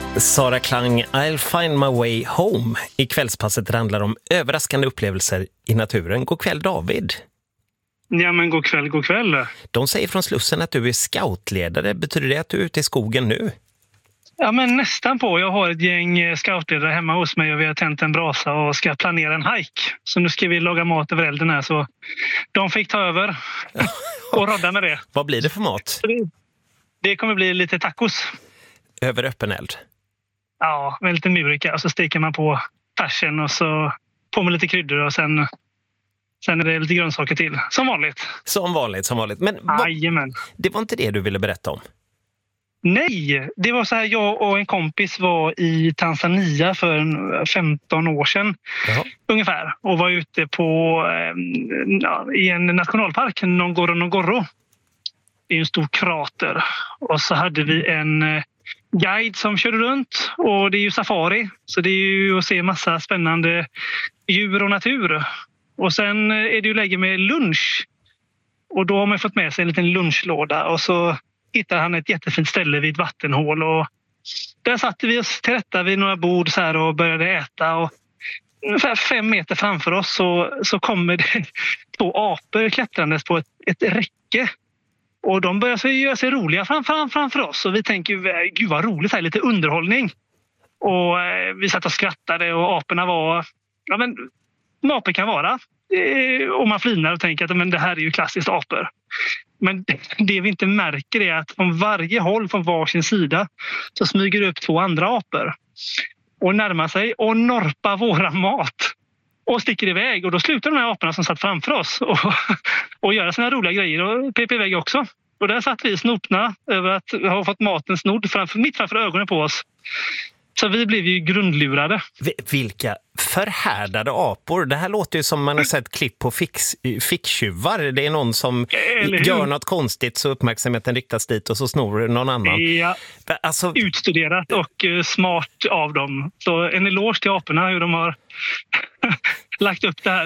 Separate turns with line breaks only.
Sara Klang, I'll find my way home. I kvällspasset handlar om överraskande upplevelser i naturen. God kväll, David.
Ja, men god kväll, god kväll.
De säger från Slussen att du är scoutledare. Betyder det att du är ute i skogen nu?
Ja, men nästan på. Jag har ett gäng scoutledare hemma hos mig och vi har tänt en brasa och ska planera en hike. Så nu ska vi laga mat över elden här, så de fick ta över och rodda med det.
Vad blir det för mat?
Det kommer bli lite tacos.
Över öppen eld?
Ja, med lite murika och så steker man på färsen och så på med lite kryddor och sen är det lite grönsaker till. Som vanligt.
Som vanligt. Men det var inte det du ville berätta om?
Nej, det var så här, jag och en kompis var i Tanzania för 15 år sedan.
Jaha.
Ungefär, och var ute på i en nationalpark, Ngorongoro. Det är en stor krater. Och så hade vi en guide som körde runt, och det är ju safari, så det är ju att se massa spännande djur och natur. Och sen är det ju läge med lunch, och då har man fått med sig en liten lunchlåda, och så hittade han ett jättefint ställe vid ett vattenhål, och där satte vi oss till rätta vid några bord så här och började äta, och ungefär 5 meter framför oss så kommer det 2 apor klättrandes på ett räcke. Och de börjar göra sig roliga framför oss. Och vi tänker, gud vad roligt här, lite underhållning. Och vi satt och skrattade, och aporna var, ja men apor kan vara. Och man flinar och tänker att men det här är ju klassiskt apor. Men det vi inte märker är att från varje håll, från varsin sida, så smyger det upp 2 andra apor. Och närmar sig och norpar våra mat. Och sticker iväg, och då slutar de här aporna som satt framför oss och göra sina roliga grejer och pep iväg också. Och där satt vi snopna över att vi har fått maten snodd mitt framför ögonen på oss. Så vi blev ju grundlurade.
Vilka förhärdade apor. Det här låter ju som man har sett klipp på ficktjuvar. Det är någon som gör något konstigt, så uppmärksamheten riktas dit och så snor någon annan.
Ja,
alltså,
utstuderat och smart av dem. Så en eloge till aporna hur de har lagt upp det här.